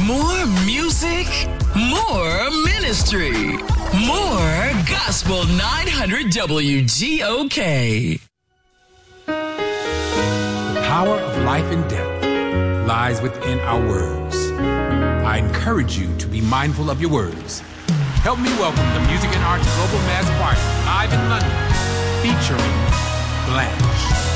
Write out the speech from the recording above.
More music, more ministry, more Gospel 900 WGOK. The power of life and death lies within our words. I encourage you to be mindful of your words. Help me welcome the Music and Arts Global Mass Choir live in London, featuring Blanche.